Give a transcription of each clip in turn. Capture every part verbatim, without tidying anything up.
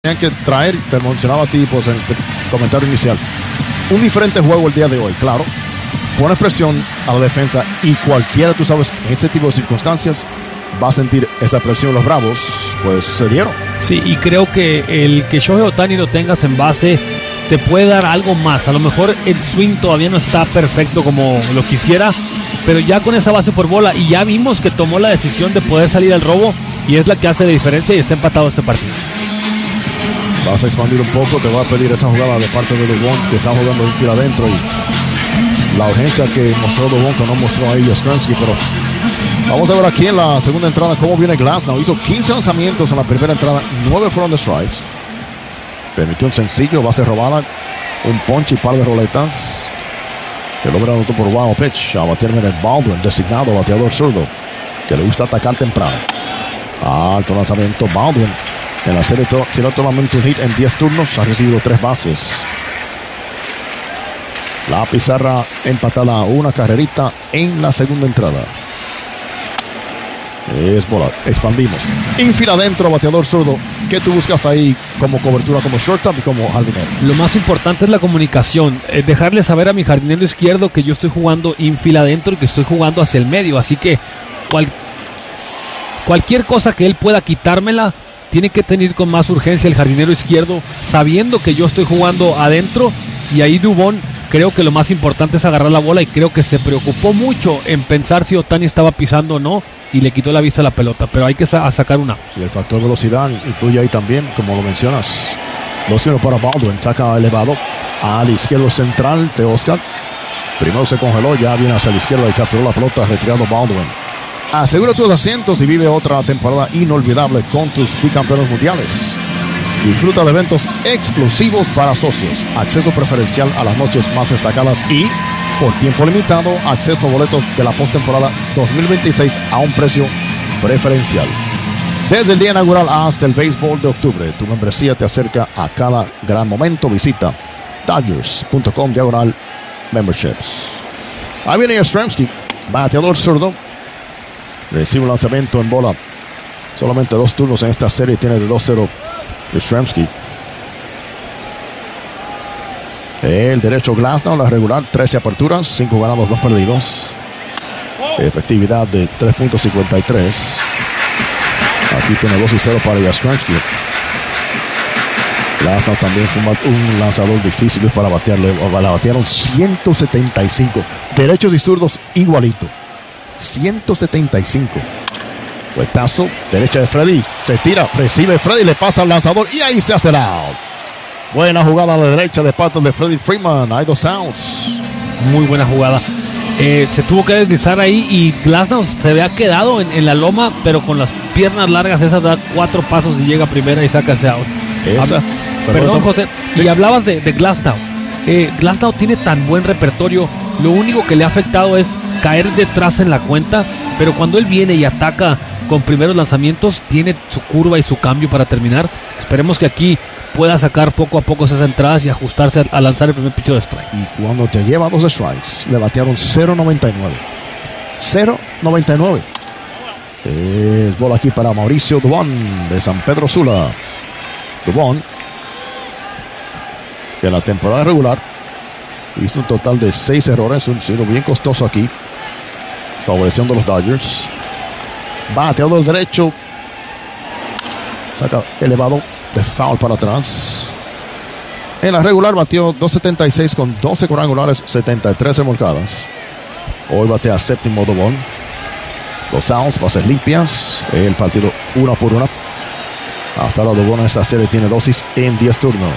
Tenían que traer, te mencionaba a ti pues, en el comentario inicial, un diferente juego el día de hoy, claro. Pones presión a la defensa y cualquiera, tú sabes, en este tipo de circunstancias va a sentir esa presión. Los Bravos, pues se dieron. Sí, y creo que el que Shohei Ohtani lo tengas en base te puede dar algo más. A lo mejor el swing todavía no está perfecto como lo quisiera, pero ya con esa base por bola, y ya vimos que tomó la decisión de poder salir al robo, y es la que hace la diferencia, y está empatado este partido. Vas a expandir un poco, te va a pedir esa jugada de parte de Dubón, que está jugando un fila adentro, y la urgencia que mostró Dubón, que no mostró ahí Yastrzemski. Pero vamos a ver aquí en la segunda entrada cómo viene Glasnow. Hizo quince lanzamientos en la primera entrada, nueve fueron de strikes, permitió un sencillo, base robada, un ponche y par de roletas. El hombre anotó por wow pitch a batearme en el Baldwin, designado bateador zurdo, que le gusta atacar temprano. Alto lanzamiento, Baldwin. En la serie, si no solamente un hit en diez turnos, ha recibido tres bases. La pizarra empatada, una carrerita en la segunda entrada. Es bola, expandimos. Infila adentro, bateador zurdo. ¿Qué tú buscas ahí como cobertura, como shortstop y como jardinero? Lo más importante es la comunicación. Eh, dejarle saber a mi jardinero izquierdo que yo estoy jugando infila adentro y que estoy jugando hacia el medio. Así que cual, cualquier cosa que él pueda quitármela, tiene que tener con más urgencia el jardinero izquierdo, sabiendo que yo estoy jugando adentro. Y ahí Dubón, creo que lo más importante es agarrar la bola, y creo que se preocupó mucho en pensar si Ohtani estaba pisando o no, y le quitó la vista a la pelota, pero hay que sa- sacar una. Y el factor velocidad influye ahí también, como lo mencionas. dos cero para Baldwin, saca elevado al izquierdo central de Oscar. Primero se congeló, ya viene hacia la izquierda y capturó la pelota, retirado Baldwin. Asegura tus asientos y vive otra temporada inolvidable con tus bicampeones mundiales. Disfruta de eventos exclusivos para socios, acceso preferencial a las noches más destacadas y, por tiempo limitado, acceso a boletos de la postemporada dos mil veintiséis a un precio preferencial. Desde el día inaugural hasta el béisbol de octubre, tu membresía te acerca a cada gran momento. Visita Dodgers punto com diagonal memberships. Ahí viene Yastrzemski, bateador zurdo. Recibe un lanzamiento en bola. Solamente dos turnos en esta serie. Tiene de dos cero Yastrzemski. El derecho Glasnow, la regular, trece aperturas, cinco ganados, dos perdidos. Efectividad de tres punto cincuenta y tres. Aquí tiene dos y cero para Yastrzemski. Glasnow también fue un lanzador difícil para batearle. La batearon ciento setenta y cinco. Derechos y zurdos igualito. ciento setenta y cinco. Puestazo, derecha de Freddy. Se tira, recibe Freddy, le pasa al lanzador y ahí se hace el out. Buena jugada a la derecha de parte de Freddie Freeman. Hay dos outs. Muy buena jugada. Eh, se tuvo que deslizar ahí y Glasnow se había quedado en, en la loma, pero con las piernas largas, esa da cuatro pasos y llega a primera y saca ese out. Esa. Habla, perdón, José. Y hablabas de, de Glasnow. Eh, Glasnow tiene tan buen repertorio. Lo único que le ha afectado es caer detrás en la cuenta, pero cuando él viene y ataca con primeros lanzamientos, tiene su curva y su cambio para terminar. Esperemos que aquí pueda sacar poco a poco esas entradas y ajustarse a, a lanzar el primer pitch de strike. Y cuando te lleva dos strikes, le batearon cero noventa y nueve. cero noventa y nueve. Es bola aquí para Mauricio Dubón de San Pedro Sula. Dubón, que en la temporada regular hizo un total de seis errores, un sido bien costoso aquí, favoreciendo a los Dodgers. Bateador derecho, saca elevado de foul para atrás. En la regular bateó dos setenta y seis con doce cuadrangulares, setenta y tres remolcadas. Hoy batea séptimo Dubón. Los outs, bases limpias. El partido una por una. Hasta ahora Dubón en esta serie tiene dosis en diez turnos.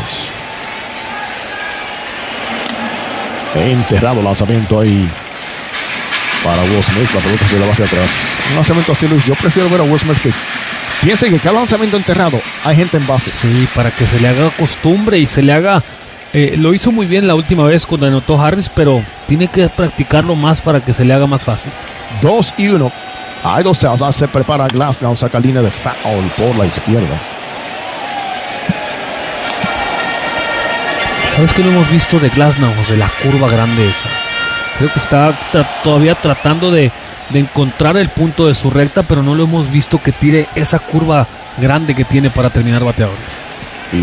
Enterrado lanzamiento ahí para Will Smith. La pelota se la va hacia atrás. Un lanzamiento así, Luis. Yo prefiero ver a Will Smith que piense que cada lanzamiento enterrado hay gente en base. Sí, para que se le haga costumbre y se le haga. Eh, lo hizo muy bien la última vez cuando anotó Harris, pero tiene que practicarlo más para que se le haga más fácil. Dos y uno. Hay dos outs. Se prepara Glasnow. Saca línea de foul por la izquierda. ¿Sabes qué no hemos visto de Glasnow? De la curva grande esa. Creo que está tra- todavía tratando de, de encontrar el punto de su recta, pero no lo hemos visto que tire esa curva grande que tiene para terminar bateadores.